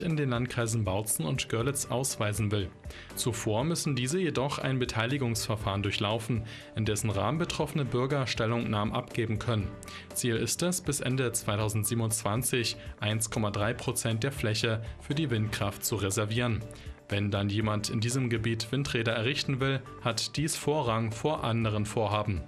in den Landkreisen Bautzen und Görlitz ausweisen will. Zuvor müssen diese jedoch ein Beteiligungsverfahren durchlaufen, in dessen Rahmen betroffene Bürger Stellungnahmen abgeben können. Ziel ist es, bis Ende 2027 1,3% der Fläche für die Windkraft zu reservieren. Wenn dann jemand in diesem Gebiet Windräder errichten will, hat dies Vorrang vor anderen Vorhaben.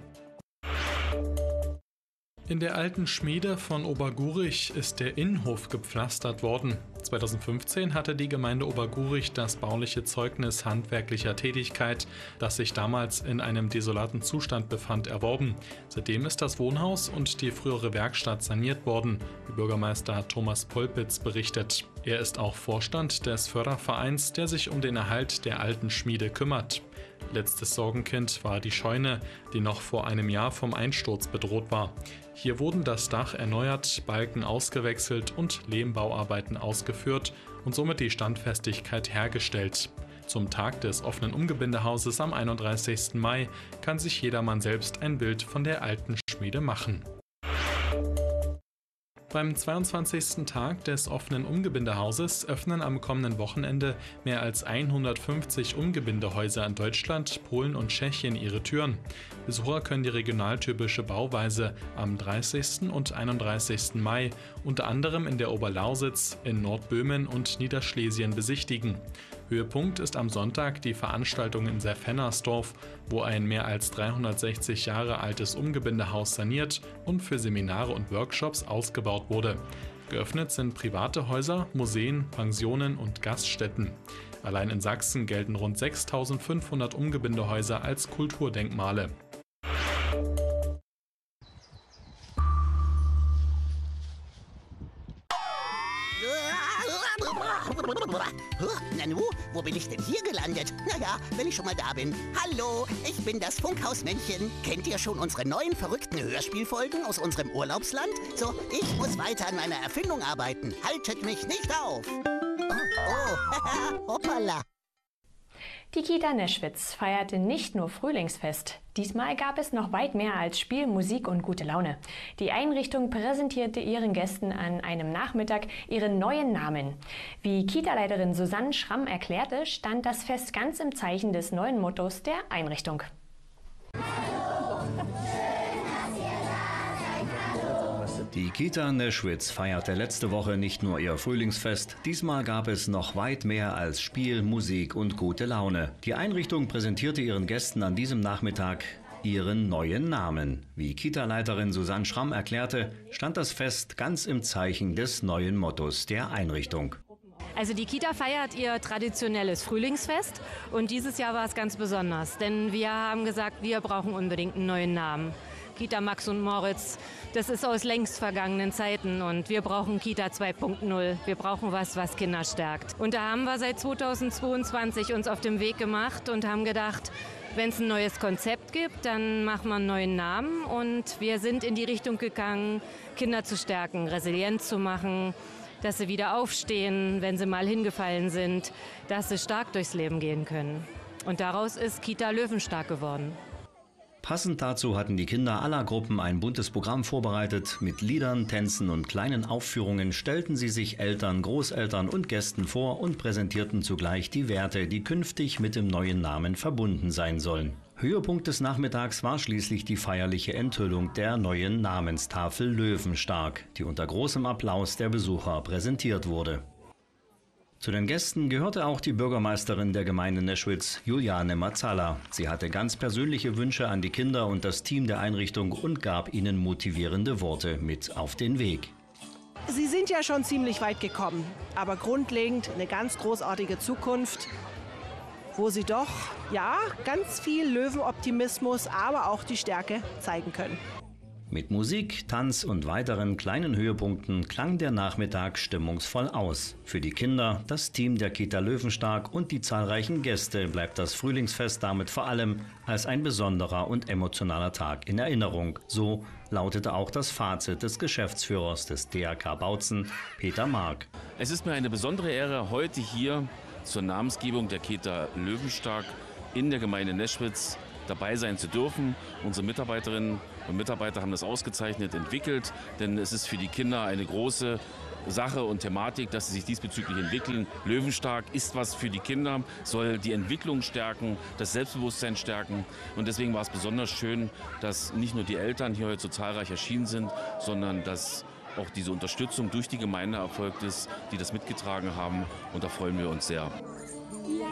In der alten Schmiede von Obergurich ist der Innenhof gepflastert worden. 2015 hatte die Gemeinde Obergurich das bauliche Zeugnis handwerklicher Tätigkeit, das sich damals in einem desolaten Zustand befand, erworben. Seitdem ist das Wohnhaus und die frühere Werkstatt saniert worden, wie Bürgermeister Thomas Polpitz berichtet. Er ist auch Vorstand des Fördervereins, der sich um den Erhalt der alten Schmiede kümmert. Letztes Sorgenkind war die Scheune, die noch vor einem Jahr vom Einsturz bedroht war. Hier wurden das Dach erneuert, Balken ausgewechselt und Lehmbauarbeiten ausgeführt und somit die Standfestigkeit hergestellt. Zum Tag des offenen Umgebindehauses am 31. Mai kann sich jedermann selbst ein Bild von der alten Schmiede machen. Beim 22. Tag des offenen Umgebindehauses öffnen am kommenden Wochenende mehr als 150 Umgebindehäuser in Deutschland, Polen und Tschechien ihre Türen. Besucher können die regionaltypische Bauweise am 30. und 31. Mai unter anderem in der Oberlausitz, in Nordböhmen und Niederschlesien besichtigen. Höhepunkt ist am Sonntag die Veranstaltung in Serfennersdorf, wo ein mehr als 360 Jahre altes Umgebindehaus saniert und für Seminare und Workshops ausgebaut wurde. Geöffnet sind private Häuser, Museen, Pensionen und Gaststätten. Allein in Sachsen gelten rund 6.500 Umgebindehäuser als Kulturdenkmale. Nanu, wo bin ich denn hier gelandet? Naja, wenn ich schon mal da bin. Hallo, ich bin das Funkhausmännchen. Kennt ihr schon unsere neuen verrückten Hörspielfolgen aus unserem Urlaubsland? So, ich muss weiter an meiner Erfindung arbeiten. Haltet mich nicht auf. Oh, hoppala. Die Kita Neschwitz feierte nicht nur Frühlingsfest. Diesmal gab es noch weit mehr als Spiel, Musik und gute Laune. Die Einrichtung präsentierte ihren Gästen an einem Nachmittag ihren neuen Namen. Wie Kita-Leiterin Susanne Schramm erklärte, stand das Fest ganz im Zeichen des neuen Mottos der Einrichtung. Die Kita Neschwitz feierte letzte Woche nicht nur ihr Frühlingsfest, diesmal gab es noch weit mehr als Spiel, Musik und gute Laune. Die Einrichtung präsentierte ihren Gästen an diesem Nachmittag ihren neuen Namen. Wie Kita-Leiterin Susanne Schramm erklärte, stand das Fest ganz im Zeichen des neuen Mottos der Einrichtung. Also die Kita feiert ihr traditionelles Frühlingsfest und dieses Jahr war es ganz besonders, denn wir haben gesagt, wir brauchen unbedingt einen neuen Namen. Kita Max und Moritz, das ist aus längst vergangenen Zeiten und wir brauchen Kita 2.0. Wir brauchen was Kinder stärkt. Und da haben wir seit 2022 uns auf den Weg gemacht und haben gedacht, wenn es ein neues Konzept gibt, dann machen wir einen neuen Namen und wir sind in die Richtung gegangen, Kinder zu stärken, resilient zu machen, dass sie wieder aufstehen, wenn sie mal hingefallen sind, dass sie stark durchs Leben gehen können. Und daraus ist Kita Löwenstark geworden. Passend dazu hatten die Kinder aller Gruppen ein buntes Programm vorbereitet. Mit Liedern, Tänzen und kleinen Aufführungen stellten sie sich Eltern, Großeltern und Gästen vor und präsentierten zugleich die Werte, die künftig mit dem neuen Namen verbunden sein sollen. Höhepunkt des Nachmittags war schließlich die feierliche Enthüllung der neuen Namenstafel Löwenstark, die unter großem Applaus der Besucher präsentiert wurde. Zu den Gästen gehörte auch die Bürgermeisterin der Gemeinde Neschwitz, Juliane Mazzala. Sie hatte ganz persönliche Wünsche an die Kinder und das Team der Einrichtung und gab ihnen motivierende Worte mit auf den Weg. Sie sind ja schon ziemlich weit gekommen, aber grundlegend eine ganz großartige Zukunft, wo Sie doch, ja, ganz viel Löwenoptimismus, aber auch die Stärke zeigen können. Mit Musik, Tanz und weiteren kleinen Höhepunkten klang der Nachmittag stimmungsvoll aus. Für die Kinder, das Team der Kita Löwenstark und die zahlreichen Gäste bleibt das Frühlingsfest damit vor allem als ein besonderer und emotionaler Tag in Erinnerung. So lautete auch das Fazit des Geschäftsführers des DRK Bautzen, Peter Mark. Es ist mir eine besondere Ehre, heute hier zur Namensgebung der Kita Löwenstark in der Gemeinde Neschwitz dabei sein zu dürfen. Unsere Mitarbeiterinnen und Mitarbeiter haben das ausgezeichnet entwickelt, denn es ist für die Kinder eine große Sache und Thematik, dass sie sich diesbezüglich entwickeln. Löwenstark ist was für die Kinder, soll die Entwicklung stärken, das Selbstbewusstsein stärken. Und deswegen war es besonders schön, dass nicht nur die Eltern hier heute so zahlreich erschienen sind, sondern dass auch diese Unterstützung durch die Gemeinde erfolgt ist, die das mitgetragen haben. Und da freuen wir uns sehr.